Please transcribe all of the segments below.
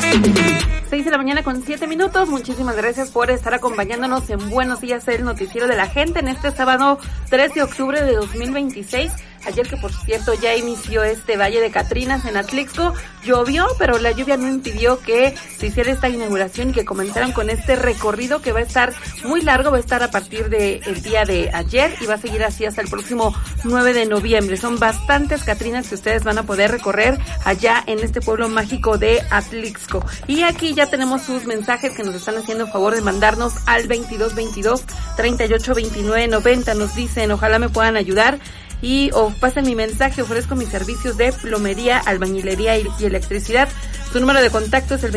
6:07 a.m. Muchísimas gracias por estar acompañándonos en Buenos Días, el noticiero de la gente, en este sábado 3 de octubre de 2026. Ayer, que por cierto ya inició este Valle de Catrinas en Atlixco, llovió, pero la lluvia no impidió que se hiciera esta inauguración y que comenzaran con este recorrido que va a estar muy largo, va a estar a partir del día de ayer y va a seguir así hasta el próximo 9 de noviembre. Son bastantes Catrinas que ustedes van a poder recorrer allá en este pueblo mágico de Atlixco. Y aquí ya tenemos sus mensajes que nos están haciendo favor de mandarnos al 2222-382990. Nos dicen, ojalá me puedan ayudar y pasen mi mensaje, ofrezco mis servicios de plomería, albañilería y electricidad. Su número de contacto es el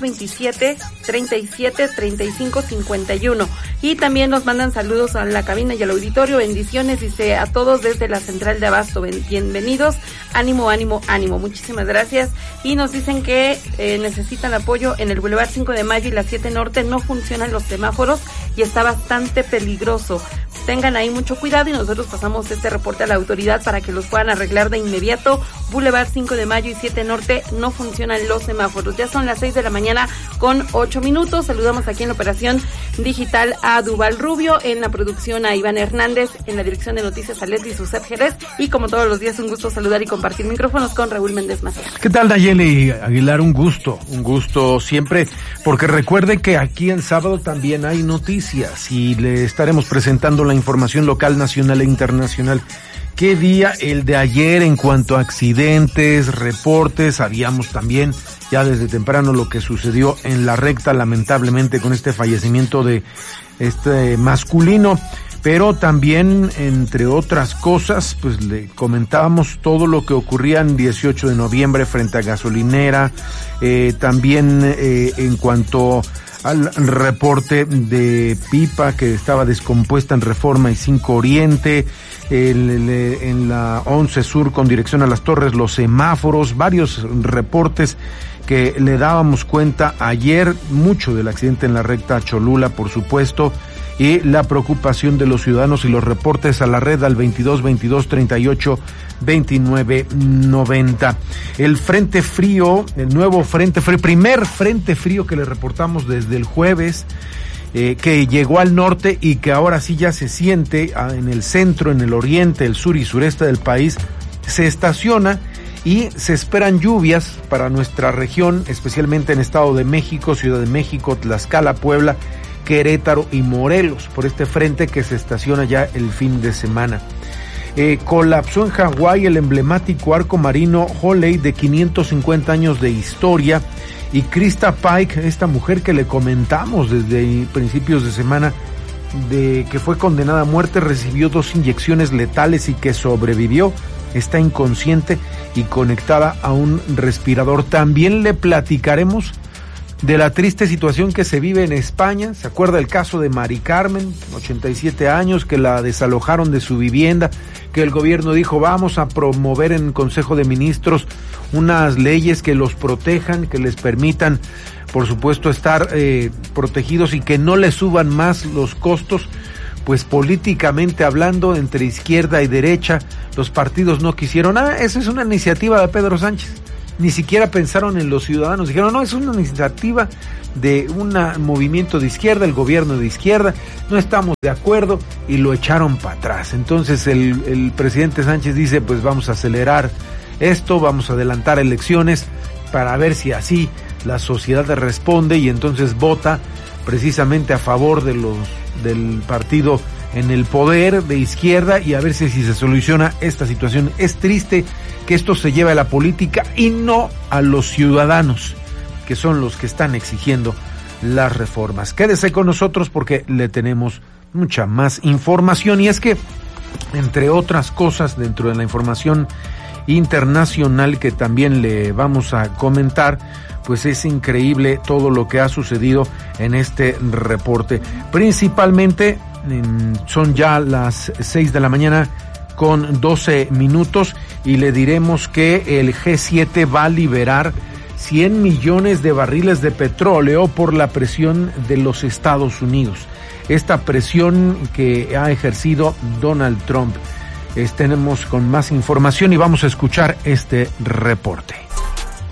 2227-373551. Y también nos mandan saludos a la cabina y al auditorio. Bendiciones, dice, a todos desde la central de Abasto. Bienvenidos. Ánimo, ánimo, ánimo. Muchísimas gracias. Y nos dicen que necesitan apoyo en el Boulevard 5 de Mayo y la 7 Norte. No funcionan los semáforos y está bastante peligroso. Tengan ahí mucho cuidado y nosotros pasamos este reporte a la autoridad para que los puedan arreglar de inmediato. Boulevard 5 de Mayo y 7 Norte no funcionan los semáforos. Ya son las 6:08 a.m. Saludamos aquí en la operación digital a Duval Rubio, en la producción a Iván Hernández, en la dirección de noticias a Leslie Suset Jerez, y como todos los días un gusto saludar y compartir micrófonos con Raúl Méndez Macías. ¿Qué tal, Nayeli Aguilar? Un gusto siempre, porque recuerde que aquí en sábado también hay noticias y le estaremos presentando la información local, nacional e internacional. ¿Qué día el de ayer en cuanto a accidentes, reportes? Sabíamos también ya desde temprano lo que sucedió en la recta, lamentablemente, con este fallecimiento de este masculino, pero también, entre otras cosas, pues le comentábamos todo lo que ocurría en 18 de noviembre frente a gasolinera, también en cuanto al reporte de pipa que estaba descompuesta en Reforma y 5 Oriente, en la 11 Sur con dirección a Las Torres, los semáforos, varios reportes que le dábamos cuenta ayer, mucho del accidente en la recta Cholula, por supuesto, y la preocupación de los ciudadanos y los reportes a la red al 2222-382990. El frente frío, el nuevo frente frío, primer frente frío que le reportamos desde el jueves, que llegó al norte y que ahora sí ya se siente en el centro, en el oriente, el sur y sureste del país, se estaciona y se esperan lluvias para nuestra región, especialmente en Estado de México, Ciudad de México, Tlaxcala, Puebla, Querétaro y Morelos, por este frente que se estaciona ya el fin de semana. Colapsó en Hawái el emblemático arco marino Holley de 550 años de historia, y Krista Pike, esta mujer que le comentamos desde principios de semana de que fue condenada a muerte, recibió 2 inyecciones letales y que sobrevivió, está inconsciente y conectada a un respirador. También le platicaremos de la triste situación que se vive en España. ¿Se acuerda el caso de Mari Carmen, 87 años, que la desalojaron de su vivienda, que el gobierno dijo vamos a promover en Consejo de Ministros unas leyes que los protejan, que les permitan, por supuesto, estar protegidos y que no les suban más los costos? Pues políticamente hablando, entre izquierda y derecha, los partidos no quisieron. Esa es una iniciativa de Pedro Sánchez. Ni siquiera pensaron en los ciudadanos, dijeron no, es una iniciativa de un movimiento de izquierda, el gobierno de izquierda, no estamos de acuerdo, y lo echaron para atrás. Entonces el presidente Sánchez dice pues vamos a acelerar esto, vamos a adelantar elecciones para ver si así la sociedad responde, y entonces vota precisamente a favor de del partido en el poder de izquierda, y a ver si se soluciona esta situación. Es triste que esto se lleve a la política y no a los ciudadanos, que son los que están exigiendo las reformas. Quédese con nosotros porque le tenemos mucha más información, y es que, entre otras cosas, dentro de la información internacional que también le vamos a comentar, pues es increíble todo lo que ha sucedido en este reporte. Principalmente son ya las 6 de la mañana con 12 minutos y le diremos que el G7 va a liberar 100 millones de barriles de petróleo por la presión de los Estados Unidos. Esta presión que ha ejercido Donald Trump. Tenemos con más información y vamos a escuchar este reporte.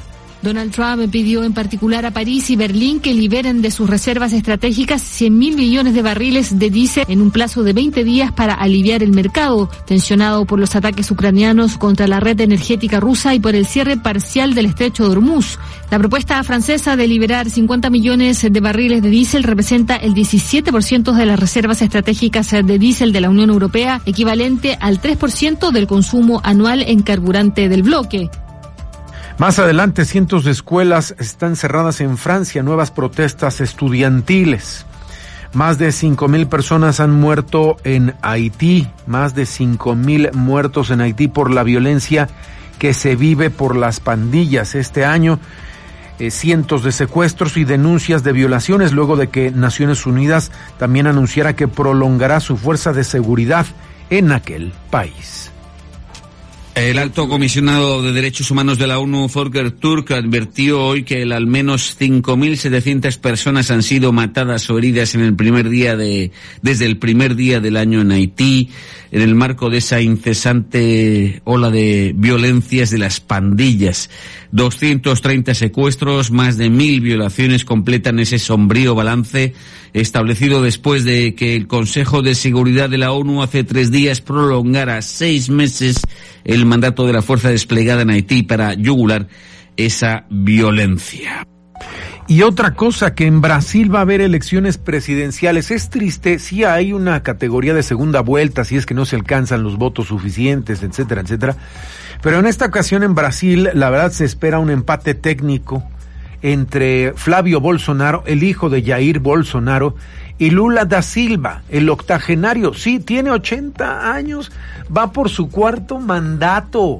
Donald Trump pidió en particular a París y Berlín que liberen de sus reservas estratégicas 100.000 millones de barriles de diésel en un plazo de 20 días para aliviar el mercado, tensionado por los ataques ucranianos contra la red energética rusa y por el cierre parcial del estrecho de Hormuz. La propuesta francesa de liberar 50 millones de barriles de diésel representa el 17% de las reservas estratégicas de diésel de la Unión Europea, equivalente al 3% del consumo anual en carburante del bloque. Más adelante, cientos de escuelas están cerradas en Francia, nuevas protestas estudiantiles. Más de 5,000 personas han muerto en Haití, más de 5,000 muertos en Haití por la violencia que se vive por las pandillas este año. Cientos de secuestros y denuncias de violaciones luego de que Naciones Unidas también anunciara que prolongará su fuerza de seguridad en aquel país. El alto comisionado de Derechos Humanos de la ONU, Volker Turk, advirtió hoy que al menos 5.700 personas han sido matadas o heridas desde el primer día del año en Haití, en el marco de esa incesante ola de violencias de las pandillas. 230 secuestros, más de 1.000 violaciones completan ese sombrío balance establecido después de que el Consejo de Seguridad de la ONU hace 3 días prolongara 6 meses el mandato de la fuerza desplegada en Haití para yugular esa violencia. Y otra cosa, que en Brasil va a haber elecciones presidenciales. Es triste, sí hay una categoría de segunda vuelta, si es que no se alcanzan los votos suficientes, etcétera, etcétera. Pero en esta ocasión en Brasil, la verdad, se espera un empate técnico entre Flávio Bolsonaro, el hijo de Jair Bolsonaro, y Lula da Silva, el octogenario. Sí, tiene 80 años, va por su cuarto mandato.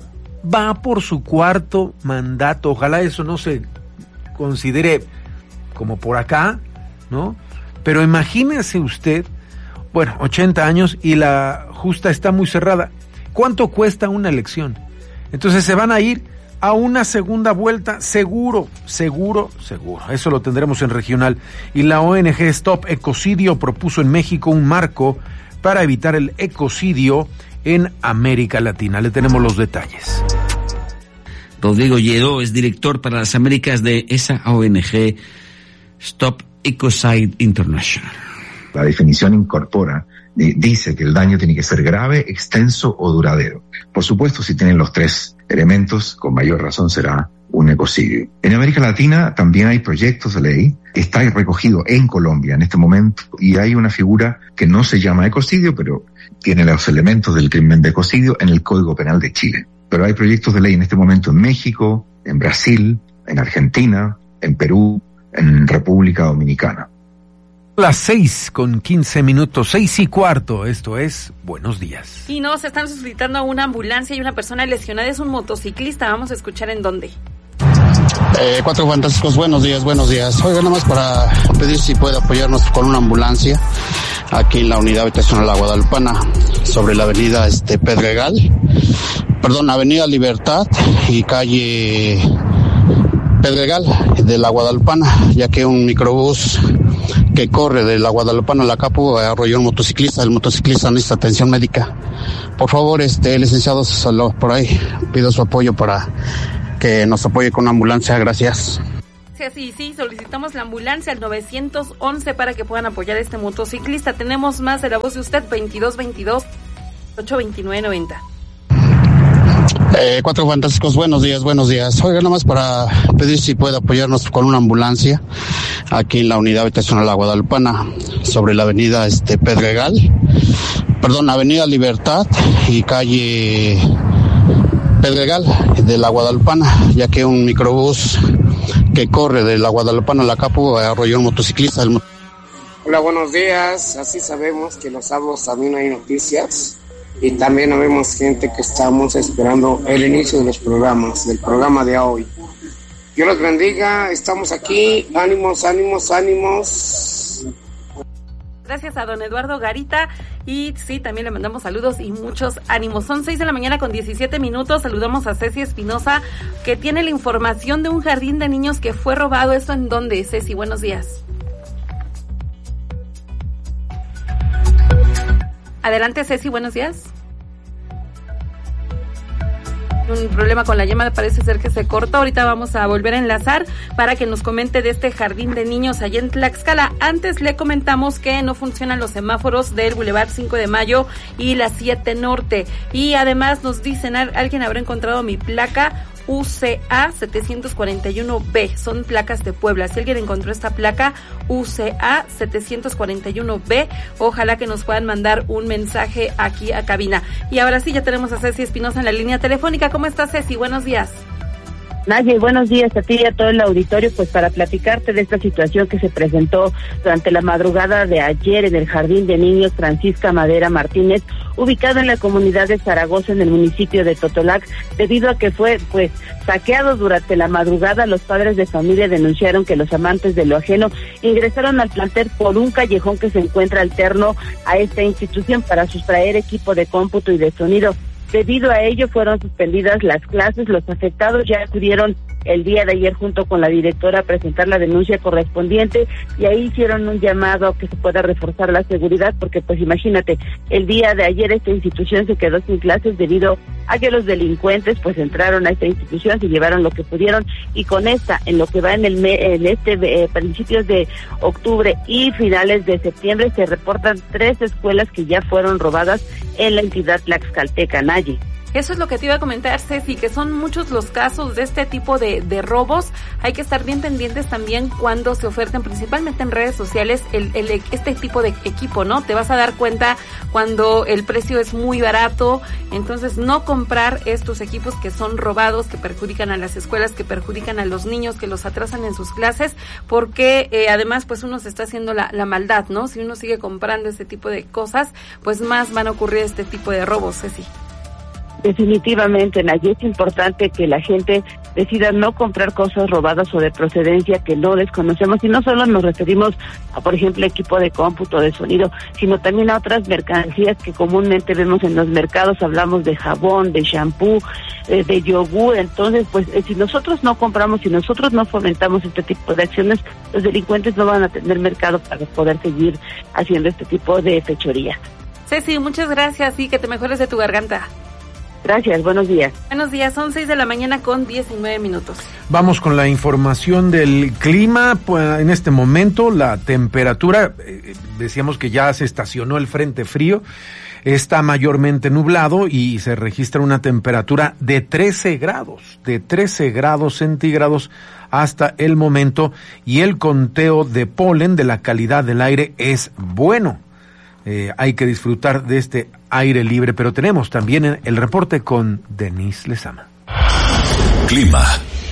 Ojalá eso no se considere como por acá, ¿no? Pero imagínese usted, 80 años y la justa está muy cerrada. ¿Cuánto cuesta una elección? Entonces se van a ir a una segunda vuelta, seguro. Eso lo tendremos en regional. Y la ONG Stop Ecocidio propuso en México un marco para evitar el ecocidio en América Latina. Le tenemos los detalles. Rodrigo Lledó es director para las Américas de esa ONG Stop Ecocide International. La definición incorpora, dice que el daño tiene que ser grave, extenso o duradero. Por supuesto, si tienen los 3 elementos, con mayor razón será un ecocidio. En América Latina también hay proyectos de ley, está recogido en Colombia en este momento, y hay una figura que no se llama ecocidio, pero tiene los elementos del crimen de ecocidio en el Código Penal de Chile. Pero hay proyectos de ley en este momento en México, en Brasil, en Argentina, en Perú, en República Dominicana. Las 6:15, 6:15, esto es Buenos Días. Y no, se están solicitando a una ambulancia y una persona lesionada, es un motociclista, vamos a escuchar en dónde. 4 Fantásticos, buenos días. Oiga, nada más para pedir si puede apoyarnos con una ambulancia aquí en la unidad habitacional La Guadalupana, sobre la avenida Avenida Libertad y calle Pedregal de La Guadalupana, ya que un microbús que corre de La Guadalupana a La Capu arrolló un motociclista. El motociclista necesita atención médica. Por favor, licenciado, por ahí pido su apoyo para que nos apoye con una ambulancia. Gracias. Sí, solicitamos la ambulancia al 911 para que puedan apoyar a este motociclista. Tenemos más de la voz de usted, 2222-829-90. 4 Fantásticos, buenos días. Oiga, nada más para pedir si puede apoyarnos con una ambulancia aquí en la unidad habitacional La Guadalupana, sobre la avenida Avenida Libertad y calle Pedregal de La Guadalupana, ya que un microbús que corre de La Guadalupana a La Capu arrolló un motociclista. Hola, buenos días. Así sabemos que los sábados también hay noticias. Y también vemos gente que estamos esperando el inicio de los programas, del programa de hoy. Dios los bendiga, estamos aquí, ánimos. Gracias a don Eduardo Garita, y sí, también le mandamos saludos y muchos ánimos. Son 6:17 a.m. Saludamos a Ceci Espinosa, que tiene la información de un jardín de niños que fue robado. ¿Esto en dónde, Ceci? Buenos días. Adelante, Ceci, buenos días. un problema con la llamada, parece ser que se cortó. Ahorita vamos a volver a enlazar para que nos comente de este jardín de niños allá en Tlaxcala. Antes le comentamos que no funcionan los semáforos del Boulevard 5 de Mayo y la 7 Norte. Y además nos dicen, alguien habrá encontrado mi placa UCA 741B, son placas de Puebla. Si alguien encontró esta placa UCA 741B, ojalá que nos puedan mandar un mensaje aquí a cabina. Y ahora sí, ya tenemos a Ceci Espinosa en la línea telefónica. ¿Cómo estás, Ceci? Buenos días. Naye, buenos días a ti y a todo el auditorio, pues para platicarte de esta situación que se presentó durante la madrugada de ayer en el Jardín de Niños Francisca Madera Martínez, ubicado en la comunidad de Zaragoza, en el municipio de Totolac, debido a que fue, pues, saqueado durante la madrugada. Los padres de familia denunciaron que los amantes de lo ajeno ingresaron al plantel por un callejón que se encuentra alterno a esta institución para sustraer equipo de cómputo y de sonido. Debido a ello fueron suspendidas las clases. Los afectados ya acudieron el día de ayer junto con la directora a presentar la denuncia correspondiente y ahí hicieron un llamado a que se pueda reforzar la seguridad, porque pues imagínate, el día de ayer esta institución se quedó sin clases debido a que los delincuentes pues entraron a esta institución, se llevaron lo que pudieron, y con esta, en lo que va en principios de octubre y finales de septiembre, se reportan 3 escuelas que ya fueron robadas en la entidad tlaxcalteca. Naye. Eso es lo que te iba a comentar, Ceci, que son muchos los casos de este tipo de robos. Hay que estar bien pendientes también cuando se oferten, principalmente en redes sociales, este tipo de equipo, ¿no? Te vas a dar cuenta cuando el precio es muy barato. Entonces, no comprar estos equipos que son robados, que perjudican a las escuelas, que perjudican a los niños, que los atrasan en sus clases, porque además, pues uno se está haciendo la maldad, ¿no? Si uno sigue comprando este tipo de cosas, pues más van a ocurrir este tipo de robos, Ceci. Definitivamente, Naye, es importante que la gente decida no comprar cosas robadas o de procedencia que no desconocemos, y no solo nos referimos a, por ejemplo, equipo de cómputo, de sonido, sino también a otras mercancías que comúnmente vemos en los mercados. Hablamos de jabón, de shampoo, de yogur. Entonces, pues si nosotros no compramos, si nosotros no fomentamos este tipo de acciones, los delincuentes no van a tener mercado para poder seguir haciendo este tipo de fechoría. Ceci, muchas gracias y que te mejores de tu garganta. Gracias, buenos días. Buenos días, son 6 de la mañana con 19 minutos. Vamos con la información del clima. Pues en este momento la temperatura, decíamos que ya se estacionó el frente frío, está mayormente nublado y se registra una temperatura de 13 grados centígrados hasta el momento, y el conteo de polen de la calidad del aire es bueno. Hay que disfrutar de este aire libre, pero tenemos también el reporte con Denise Lezama. Clima.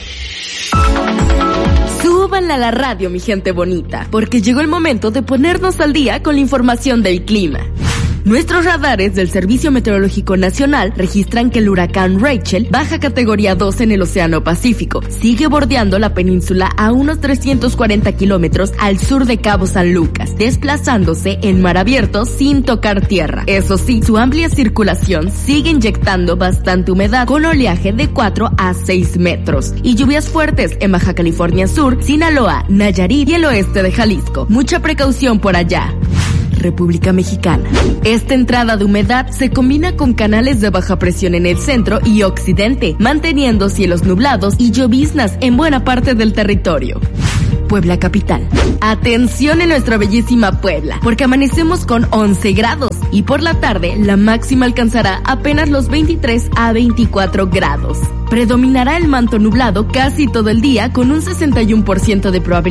Súbanla a la radio, mi gente bonita, porque llegó el momento de ponernos al día con la información del clima. Nuestros radares del Servicio Meteorológico Nacional registran que el huracán Rachel, baja categoría 2 en el Océano Pacífico, sigue bordeando la península a unos 340 kilómetros al sur de Cabo San Lucas, desplazándose en mar abierto sin tocar tierra. Eso sí, su amplia circulación sigue inyectando bastante humedad, con oleaje de 4 a 6 metros y lluvias fuertes en Baja California Sur, Sinaloa, Nayarit y el oeste de Jalisco. Mucha precaución por allá. República Mexicana. Esta entrada de humedad se combina con canales de baja presión en el centro y occidente, manteniendo cielos nublados y lloviznas en buena parte del territorio. Puebla capital. Atención en nuestra bellísima Puebla, porque amanecemos con 11 grados y por la tarde la máxima alcanzará apenas los 23 a 24 grados. Predominará el manto nublado casi todo el día con un 61%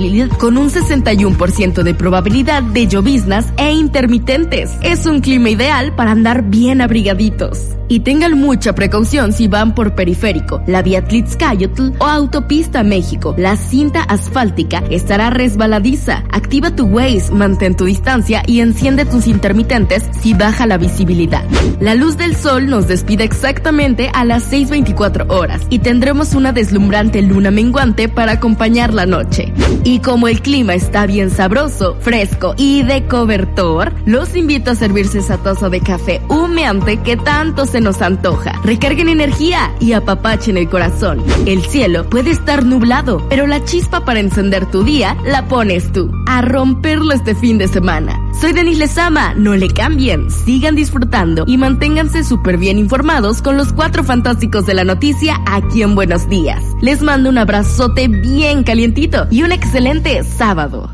de probabilidad de lloviznas e intermitentes. Es un clima ideal para andar bien abrigaditos. Y tengan mucha precaución si van por periférico, la vía Tlitzcayotl o autopista México. La cinta asfáltica estará resbaladiza. Activa tu Waze, mantén tu distancia y enciende tus intermitentes si baja la visibilidad. La luz del sol nos despide exactamente a las 6:24 horas y tendremos una deslumbrante luna menguante para acompañar la noche. Y como el clima está bien sabroso, fresco y de cobertor, los invito a servirse esa taza de café humeante que tanto se nos antoja. Recarguen energía y apapachen el corazón. El cielo puede estar nublado, pero la chispa para encender tu día la pones tú. A romperlo este fin de semana. Soy Denise Lezama, no le cambien, sigan disfrutando y manténganse súper bien informados con los 4 fantásticos de la noticia aquí en Buenos Días. Les mando un abrazote bien calientito y un excelente sábado.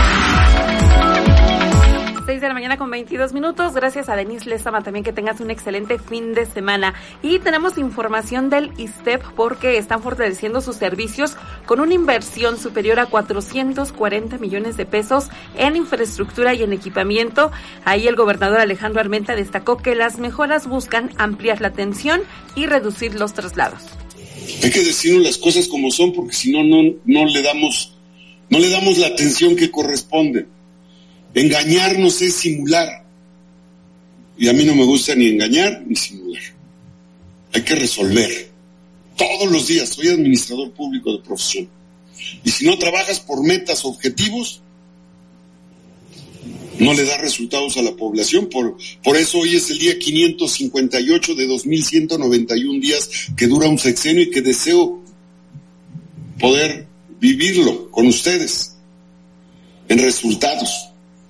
6 de la mañana con 22 minutos. Gracias a Denise Lezama también, que tengas un excelente fin de semana. Y tenemos información del ISSSTE porque están fortaleciendo sus servicios con una inversión superior a 440 millones de pesos en infraestructura y en equipamiento. Ahí el gobernador Alejandro Armenta destacó que las mejoras buscan ampliar la atención y reducir los traslados. Hay que decirnos las cosas como son, porque si no le damos la atención que corresponde. Engañarnos es simular, y a mí no me gusta ni engañar ni simular. Hay que resolver todos los días. Soy administrador público de profesión, y si no trabajas por metas, objetivos, no le da resultados a la población. Por eso hoy es el día 558 de 2191 días que dura un sexenio, y que deseo poder vivirlo con ustedes en resultados.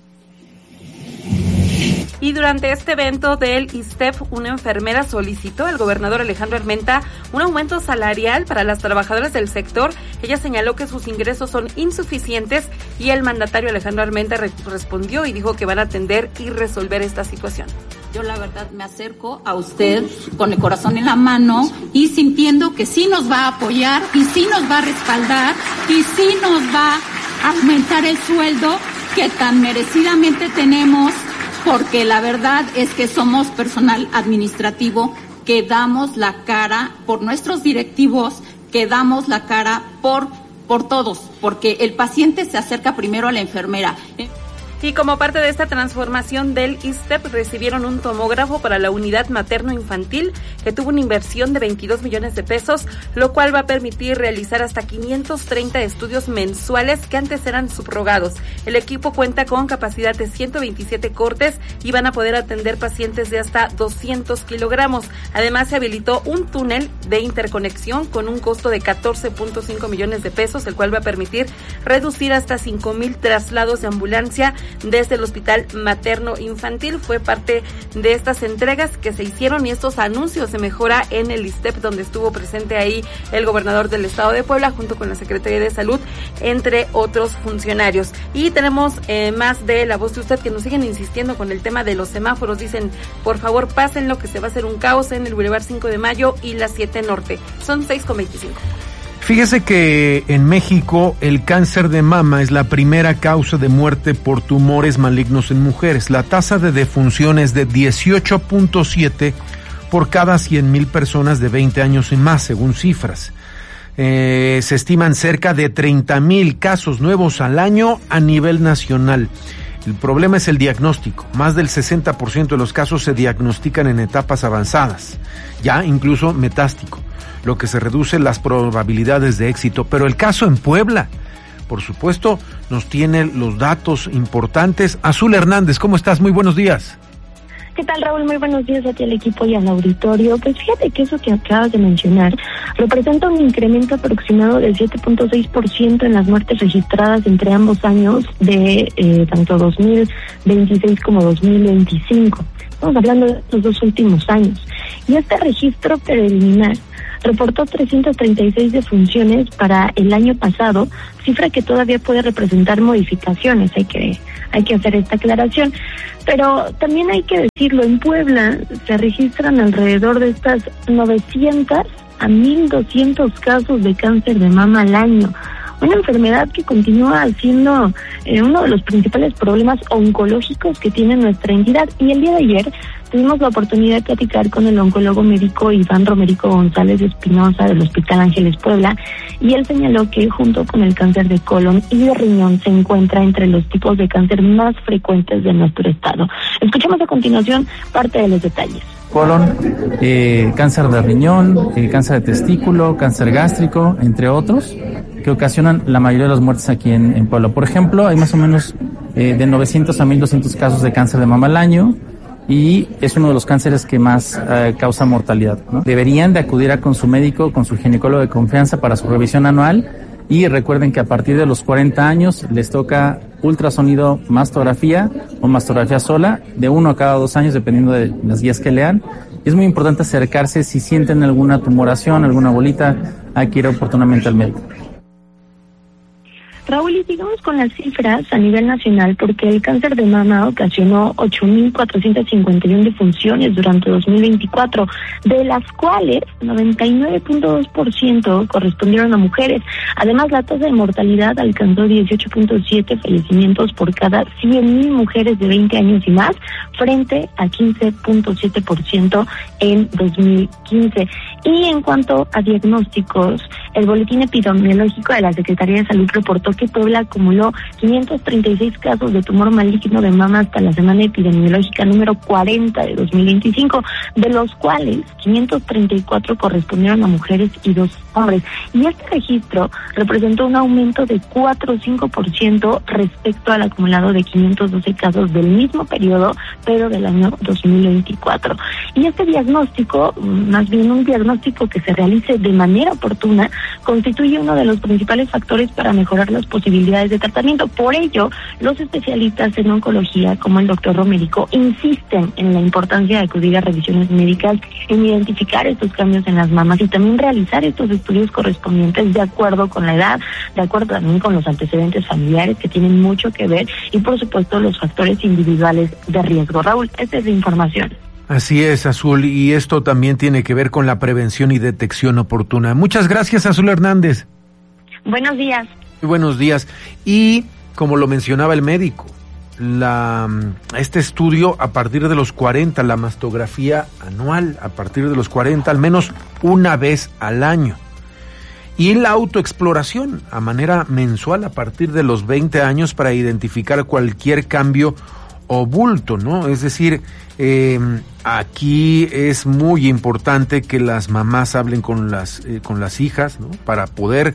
Y durante este evento del ISSSTE, una enfermera solicitó al gobernador Alejandro Armenta un aumento salarial para las trabajadoras del sector. Ella señaló que sus ingresos son insuficientes y el mandatario Alejandro Armenta respondió y dijo que van a atender y resolver esta situación. Yo la verdad me acerco a usted con el corazón en la mano y sintiendo que sí nos va a apoyar y sí nos va a respaldar y sí nos va a aumentar el sueldo que tan merecidamente tenemos, porque la verdad es que somos personal administrativo que damos la cara por nuestros directivos, que damos la cara por todos, porque el paciente se acerca primero a la enfermera. Y como parte de esta transformación del ISSSTE, recibieron un tomógrafo para la unidad materno-infantil que tuvo una inversión de 22 millones de pesos, lo cual va a permitir realizar hasta 530 estudios mensuales que antes eran subrogados. El equipo cuenta con capacidad de 127 cortes y van a poder atender pacientes de hasta 200 kilogramos. Además, se habilitó un túnel de interconexión con un costo de 14.5 millones de pesos, el cual va a permitir reducir hasta 5,000 traslados de ambulancia desde el Hospital Materno Infantil. Fue parte de estas entregas que se hicieron y estos anuncios de mejora en el ISSSTE, donde estuvo presente ahí el gobernador del estado de Puebla junto con la Secretaría de Salud, entre otros funcionarios. Y tenemos más de La Voz de Usted, que nos siguen insistiendo con el tema de los semáforos. Dicen, por favor, pásenlo, que se va a hacer un caos en el Boulevard 5 de Mayo y la 7 Norte. Son 6:25. Fíjese que en México el cáncer de mama es la primera causa de muerte por tumores malignos en mujeres. La tasa de defunción es de 18.7 por cada 100,000 personas de 20 años y más, según cifras. Se estiman cerca de 30,000 casos nuevos al año a nivel nacional. El problema es el diagnóstico. Más del 60% de los casos se diagnostican en etapas avanzadas, ya incluso metástico, lo que se reduce las probabilidades de éxito. Pero el caso en Puebla, por supuesto, nos tiene los datos importantes. Azul Hernández, ¿cómo estás? Muy buenos días. ¿Qué tal, Raúl? Muy buenos días a ti, al equipo y al auditorio. Pues fíjate que eso que acabas de mencionar representa un incremento aproximado del 7.6% en las muertes registradas entre ambos años de tanto 2026 como 2025. Estamos hablando de estos 2 últimos años. Y este registro preliminar reportó 336 defunciones para el año pasado, cifra que todavía puede representar modificaciones, hay que hacer esta aclaración. Pero también hay que decirlo, en Puebla se registran alrededor de estas 900 a 1,200 casos de cáncer de mama al año. Una enfermedad que continúa siendo uno de los principales problemas oncológicos que tiene nuestra entidad. Y el día de ayer tuvimos la oportunidad de platicar con el oncólogo médico Iván Romerico González Espinosa del Hospital Ángeles Puebla, y él señaló que junto con el cáncer de colon y de riñón se encuentra entre los tipos de cáncer más frecuentes de nuestro estado. Escuchemos a continuación parte de los detalles. Colon, cáncer de riñón, cáncer de testículo, cáncer gástrico, entre otros, que ocasionan la mayoría de las muertes aquí en Puebla. Por ejemplo, hay más o menos de 900 a 1,200 casos de cáncer de mama al año, y es uno de los cánceres que más causa mortalidad, ¿no? Deberían de acudir con su médico, con su ginecólogo de confianza para su revisión anual, Y recuerden que a partir de los 40 años les toca ultrasonido, mastografía o mastografía sola, de 1 a cada 2 años, dependiendo de las guías que lean. Es muy importante acercarse si sienten alguna tumoración, alguna bolita, hay que ir oportunamente al médico. Raúl, y sigamos con las cifras a nivel nacional, porque el cáncer de mama ocasionó 8.451 defunciones durante 2024, de las cuales 99.2% correspondieron a mujeres. Además, la tasa de mortalidad alcanzó 18.7 fallecimientos por cada 100.000 mujeres de 20 años y más, frente a 15.7% en 2015. Y en cuanto a diagnósticos, el boletín epidemiológico de la Secretaría de Salud reportó que Puebla acumuló 536 casos de tumor maligno de mama hasta la semana epidemiológica número 40 de 2025, de los cuales 534 correspondieron a mujeres y 2 hombres. Y este registro representó un aumento de 4.5% respecto al acumulado de 512 casos del mismo periodo, pero del año 2024. Y este diagnóstico, más bien un diagnóstico que se realice de manera oportuna, constituye uno de los principales factores para mejorar las posibilidades de tratamiento. Por ello, los especialistas en oncología, como el doctor Romérico, insisten en la importancia de acudir a revisiones médicas, en identificar estos cambios en las mamas y también realizar estos estudios correspondientes de acuerdo con la edad, de acuerdo también con los antecedentes familiares que tienen mucho que ver y, por supuesto, los factores individuales de riesgo. Raúl, esta es la información. Así es, Azul, y esto también tiene que ver con la prevención y detección oportuna. Muchas gracias, Azul Hernández. Buenos días. Muy buenos días. Y como lo mencionaba el médico, este estudio a partir de los 40, la mastografía anual a partir de los 40, al menos una vez al año. Y la autoexploración a manera mensual a partir de los 20 años para identificar cualquier cambio o bulto, ¿no? Es decir, aquí es muy importante que las mamás hablen con las hijas, ¿no? Para poder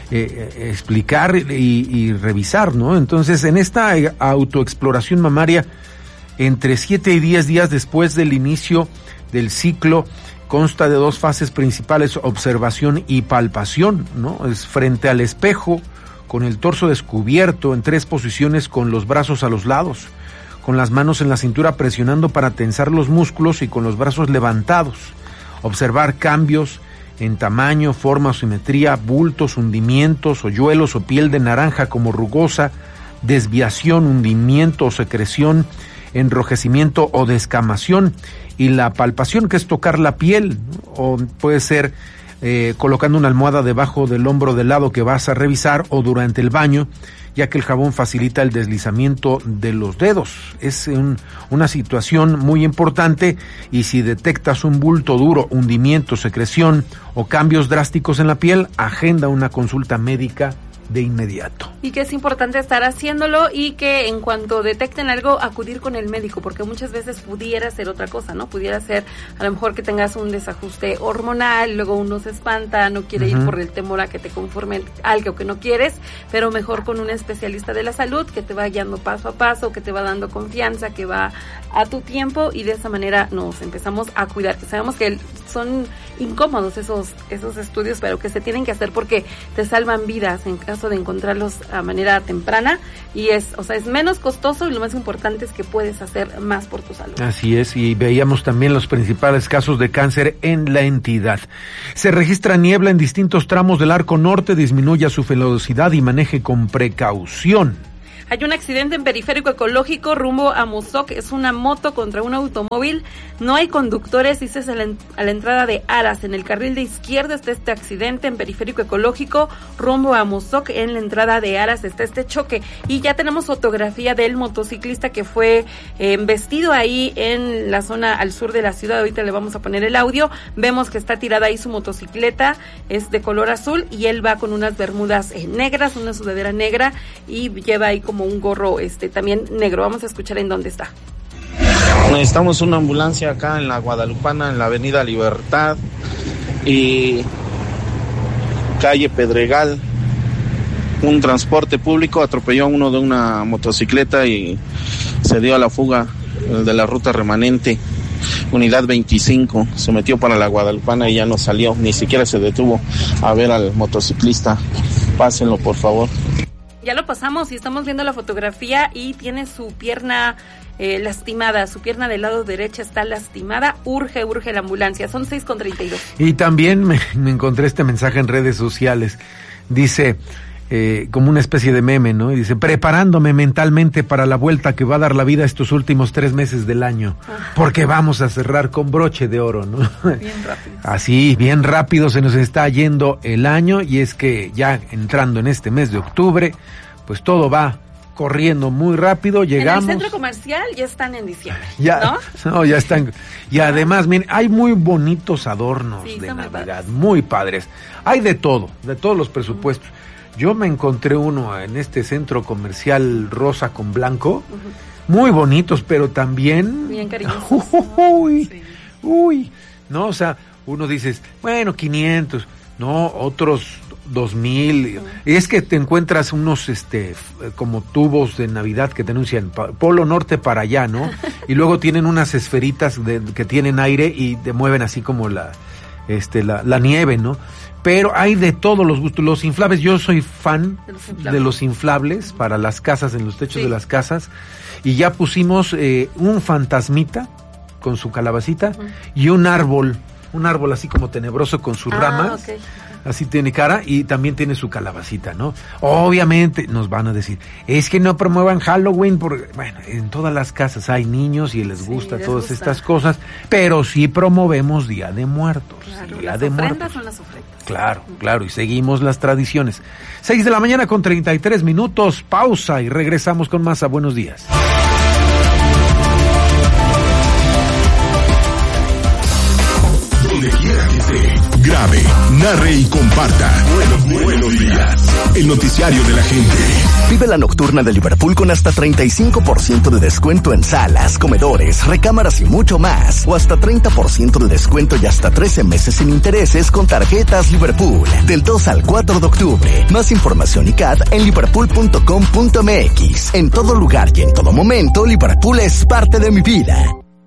explicar y revisar, ¿no? Entonces, en esta autoexploración mamaria, entre 7 y 10 días después del inicio del ciclo, consta de 2 fases principales: observación y palpación, ¿no? Es frente al espejo, con el torso descubierto, en 3 posiciones, con los brazos a los lados, con las manos en la cintura presionando para tensar los músculos y con los brazos levantados. Observar cambios en tamaño, forma o simetría, bultos, hundimientos, hoyuelos o piel de naranja como rugosa, desviación, hundimiento o secreción, enrojecimiento o descamación. Y la palpación, que es tocar la piel, ¿no? O puede ser colocando una almohada debajo del hombro del lado que vas a revisar, o durante el baño, ya que el jabón facilita el deslizamiento de los dedos. Es una situación muy importante, y si detectas un bulto duro, hundimiento, secreción o cambios drásticos en la piel, agenda una consulta médica de inmediato. Y que es importante estar haciéndolo, y que en cuanto detecten algo, acudir con el médico, porque muchas veces pudiera ser otra cosa, ¿no? Pudiera ser a lo mejor que tengas un desajuste hormonal, luego uno se espanta, no quiere ir por el temor a que te conformen algo que no quieres, pero mejor con un especialista de la salud que te va guiando paso a paso, que te va dando confianza, que va a tu tiempo, y de esa manera nos empezamos a cuidar. Sabemos que son incómodos esos estudios, pero que se tienen que hacer porque te salvan vidas en caso de encontrarlos a manera temprana, y es menos costoso, y lo más importante es que puedes hacer más por tu salud. Así es, y veíamos también los principales casos de cáncer en la entidad. Se registra niebla en distintos tramos del arco norte, disminuya su velocidad y maneje con precaución. Hay un accidente en Periférico Ecológico rumbo a Mozoc, es una moto contra un automóvil, no hay conductores, dices a la entrada de Aras, en el carril de izquierda está este accidente en Periférico Ecológico rumbo a Mozoc, en la entrada de Aras está este choque, y ya tenemos fotografía del motociclista que fue embestido ahí en la zona al sur de la ciudad. Ahorita le vamos a poner el audio, vemos que está tirada ahí su motocicleta, es de color azul, y él va con unas bermudas negras, una sudadera negra, y lleva ahí como un gorro también negro. Vamos a escuchar en dónde está. Necesitamos una ambulancia acá en la Guadalupana, en la avenida Libertad y calle Pedregal. Un transporte público atropelló a uno de una motocicleta y se dio a la fuga de la ruta remanente. Unidad 25 se metió para la Guadalupana y ya no salió, ni siquiera se detuvo a ver al motociclista. Pásenlo, por favor. Ya lo pasamos y estamos viendo la fotografía y tiene su pierna lastimada, su pierna del lado derecha está lastimada, urge la ambulancia, son 6:32. Y también me encontré este mensaje en redes sociales, dice, como una especie de meme, ¿no? Y dice, preparándome mentalmente para la vuelta que va a dar la vida estos últimos 3 meses del año, porque vamos a cerrar con broche de oro, ¿no? Bien rápido. Así, bien rápido se nos está yendo el año, y es que ya entrando en este mes de octubre, pues todo va corriendo muy rápido, llegamos. En el centro comercial ya están en diciembre, ya, ¿no? Ya están. Y además, miren, hay muy bonitos adornos de Navidad, muy padres. Hay de todo, de todos los presupuestos. Yo me encontré uno en este centro comercial rosa con blanco, muy bonitos, pero también... Bien cariñosos. Uy, no, o sea, uno dices, bueno, 500, no, otros 2,000. Es que te encuentras unos, como tubos de Navidad que te anuncian Polo Norte para allá, ¿no? Y luego tienen unas esferitas que tienen aire y te mueven así como la nieve, ¿no? Pero hay de todos los gustos. Los inflables, yo soy fan de los inflables para las casas, en los techos de las casas. Y ya pusimos un fantasmita con su calabacita y un árbol así como tenebroso con sus ramas. Okay. Así tiene cara y también tiene su calabacita, ¿no? Obviamente nos van a decir, es que no promuevan Halloween, porque, bueno, en todas las casas hay niños y les gusta todas estas cosas, pero sí promovemos Día de Muertos. Claro, Día las de ofrendas Muertos. son las ofrendas. Claro, y seguimos las tradiciones. 6:33 a.m, pausa y regresamos con más a Buenos Días. Donde quiera que esté, grabe, narre y comparta. Buenos días. El noticiario de la gente. Vive la nocturna de Liverpool con hasta 35% de descuento en salas, comedores, recámaras y mucho más. O hasta 30% de descuento y hasta 13 meses sin intereses con tarjetas Liverpool. Del 2 al 4 de octubre. Más información y CAD en liverpool.com.mx. En todo lugar y en todo momento, Liverpool es parte de mi vida.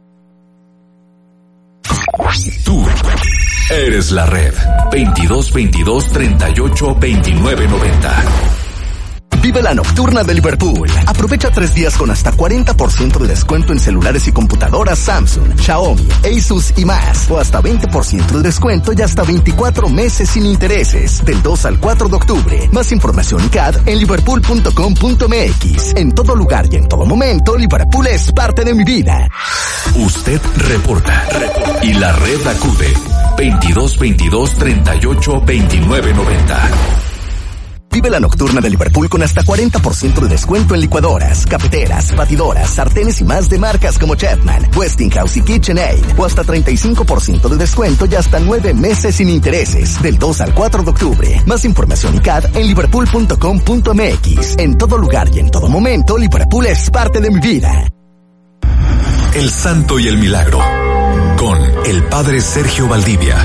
Tú eres la red. 2222-382990. Vive la nocturna de Liverpool. Aprovecha 3 días con hasta 40% de descuento en celulares y computadoras Samsung, Xiaomi, Asus y más. O hasta 20% de descuento y hasta 24 meses sin intereses. Del 2 al 4 de octubre. Más información y CAD en liverpool.com.mx. En todo lugar y en todo momento, Liverpool es parte de mi vida. Usted reporta. Y la red acude. 2222-382990. Vive la nocturna de Liverpool con hasta 40% de descuento en licuadoras, cafeteras, batidoras, sartenes y más de marcas como Chapman, Westinghouse y KitchenAid. O hasta 35% de descuento y hasta 9 meses sin intereses. Del 2 al 4 de octubre. Más información y CAD en liverpool.com.mx. En todo lugar y en todo momento, Liverpool es parte de mi vida. El Santo y el Milagro. Con el Padre Sergio Valdivia.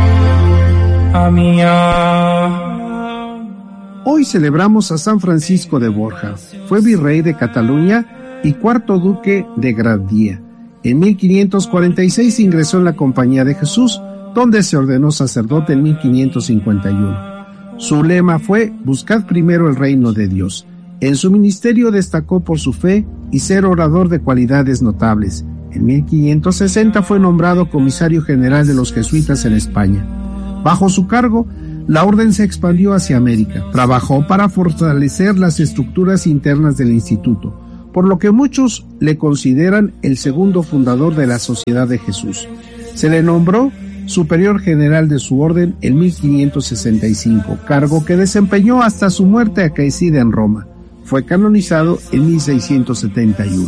Hoy celebramos a San Francisco de Borja. Fue virrey de Cataluña y cuarto duque de Grandia. En 1546 ingresó en la Compañía de Jesús, donde se ordenó sacerdote en 1551. Su lema fue: buscad primero el reino de Dios. En su ministerio destacó por su fe y ser orador de cualidades notables. En 1560 fue nombrado comisario general de los jesuitas en España. Bajo su cargo, la orden se expandió hacia América. Trabajó para fortalecer las estructuras internas del instituto, por lo que muchos le consideran el segundo fundador de la Sociedad de Jesús. Se le nombró superior general de su orden en 1565, cargo que desempeñó hasta su muerte acaecida en Roma. Fue canonizado en 1671.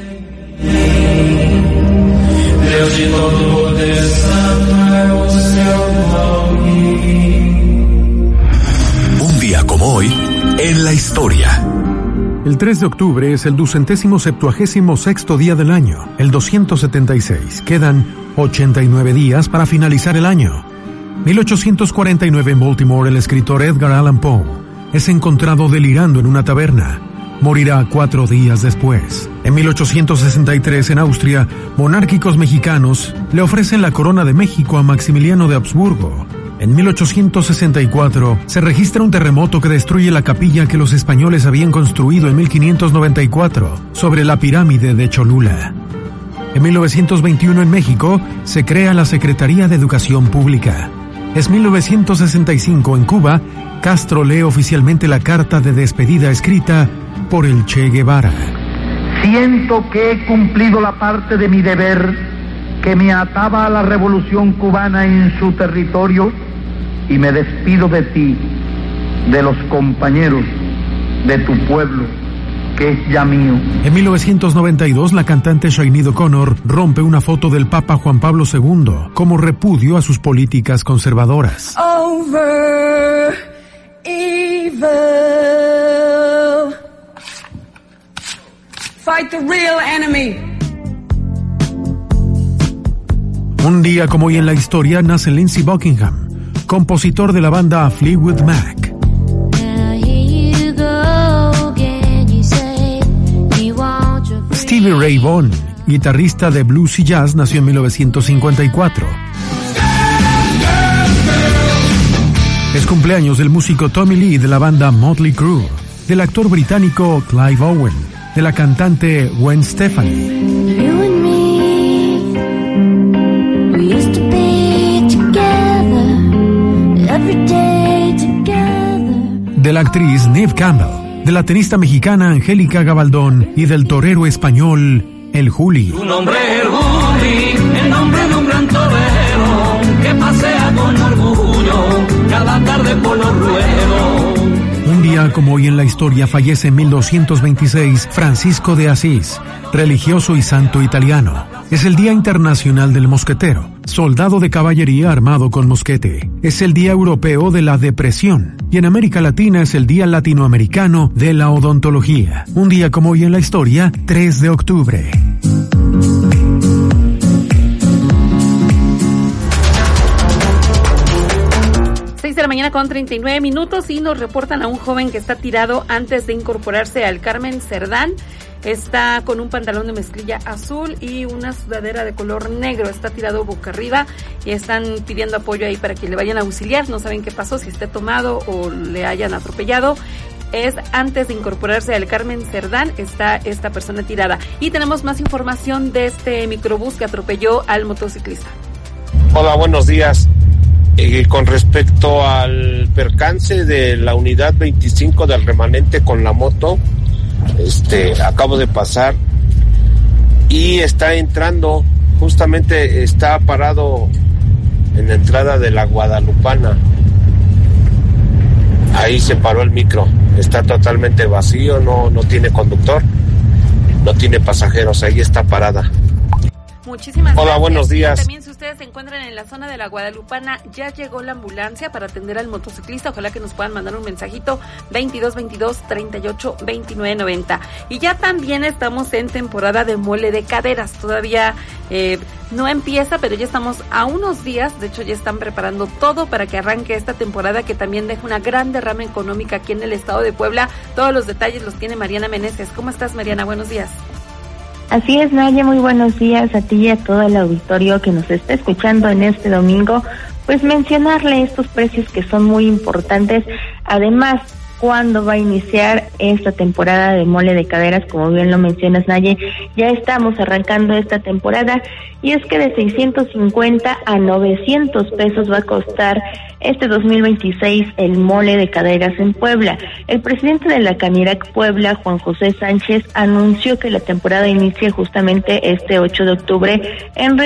Un día como hoy, en la historia. El 3 de octubre es el 276º día del año, el 276. Quedan 89 días para finalizar el año. 1849 en Baltimore, el escritor Edgar Allan Poe es encontrado delirando en una taberna. Morirá 4 días después. En 1863 en Austria, monárquicos mexicanos le ofrecen la corona de México a Maximiliano de Habsburgo. En 1864 se registra un terremoto que destruye la capilla que los españoles habían construido en 1594 sobre la pirámide de Cholula. En 1921 en México se crea la Secretaría de Educación Pública. Es 1965 en Cuba, Castro lee oficialmente la carta de despedida escrita por el Che Guevara. Siento que he cumplido la parte de mi deber que me ataba a la revolución cubana en su territorio y me despido de ti, de los compañeros, de tu pueblo, que es ya mío. En 1992, la cantante Sinéad O'Connor rompe una foto del Papa Juan Pablo II como repudio a sus políticas conservadoras. Over evil. Fight the real enemy. Un día como hoy en la historia nace Lindsey Buckingham, compositor de la banda Fleetwood Mac. Stevie Ray Vaughan, guitarrista de blues y jazz, nació en 1954. Es cumpleaños del músico Tommy Lee de la banda Motley Crue, del actor británico Clive Owen, de la cantante Gwen Stefani. De la actriz Neve Campbell, de la tenista mexicana Angélica Gabaldón y del torero español El Juli. Tu nombre es el Juli, el nombre de un gran torero que pasea con orgullo cada tarde por los ruedos. Un día como hoy en la historia fallece en 1226 Francisco de Asís, religioso y santo italiano. Es el Día Internacional del Mosquetero, soldado de caballería armado con mosquete. Es el Día Europeo de la Depresión y en América Latina es el Día Latinoamericano de la Odontología. Un día como hoy en la historia, 3 de octubre. De la mañana con 39 minutos y nos reportan a un joven que está tirado antes de incorporarse al Carmen Cerdán. Está con un pantalón de mezclilla azul y una sudadera de color negro. Está tirado boca arriba y están pidiendo apoyo ahí para que le vayan a auxiliar. No saben qué pasó, si esté tomado o le hayan atropellado. Es antes de incorporarse al Carmen Cerdán, está esta persona tirada. Y tenemos más información de este microbús que atropelló al motociclista. Hola, buenos días. Con respecto al percance de la unidad 25 del remanente con la moto, acabo de pasar y está entrando, justamente está parado en la entrada de la Guadalupana. Ahí se paró el micro, está totalmente vacío, no tiene conductor, no tiene pasajeros, ahí está parada. Muchísimas gracias. Hola, buenos días. También si ustedes se encuentran en la zona de la Guadalupana, ya llegó la ambulancia para atender al motociclista. Ojalá que nos puedan mandar un mensajito 2222-382990. Y ya también estamos en temporada de mole de caderas. Todavía no empieza, pero ya estamos a unos días. De hecho, ya están preparando todo para que arranque esta temporada que también deja una gran derrama económica aquí en el estado de Puebla. Todos los detalles los tiene Mariana Meneses. ¿Cómo estás, Mariana? Buenos días. Así es, Naya, muy buenos días a ti y a todo el auditorio que nos está escuchando en este domingo. Pues mencionarle estos precios que son muy importantes. Además, cuándo va a iniciar esta temporada de mole de caderas, como bien lo mencionas, Naye, ya estamos arrancando esta temporada y es que de 650 a 900 pesos va a costar este 2026 el mole de caderas en Puebla. El presidente de la Canirac Puebla, Juan José Sánchez, anunció que la temporada inicia justamente este 8 de octubre en